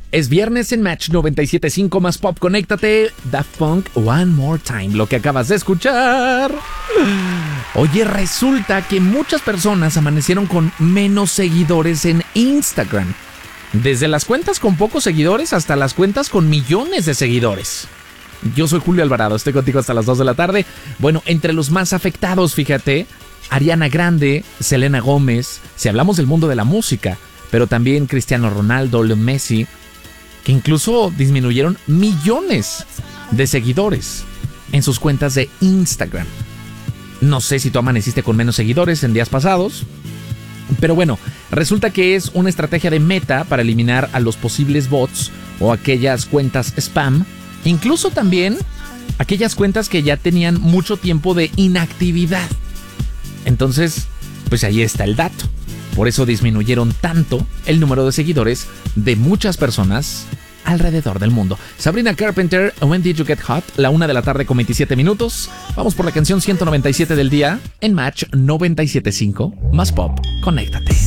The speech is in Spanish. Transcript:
Es viernes en Match 97.5 más Pop. Conéctate. Daft Punk, One More Time. Lo que acabas de escuchar. Oye, resulta que muchas personas amanecieron con menos seguidores en Instagram. Desde las cuentas con pocos seguidores hasta las cuentas con millones de seguidores. Yo soy Julio Alvarado, estoy contigo hasta las 2 de la tarde. Bueno, entre los más afectados, fíjate, Ariana Grande, Selena Gómez, si hablamos del mundo de la música, pero también Cristiano Ronaldo, Leo Messi, que incluso disminuyeron millones de seguidores en sus cuentas de Instagram. No sé si tú amaneciste con menos seguidores en días pasados, pero bueno, resulta que es una estrategia de Meta para eliminar a los posibles bots o aquellas cuentas spam, incluso también aquellas cuentas que ya tenían mucho tiempo de inactividad. Entonces, pues ahí está el dato. Por eso disminuyeron tanto el número de seguidores de muchas personas alrededor del mundo. Sabrina Carpenter, When Did You Get Hot? La 1 de la tarde con 27 minutos. Vamos por la canción 197 del día en Match 97.5 más Pop. Conéctate.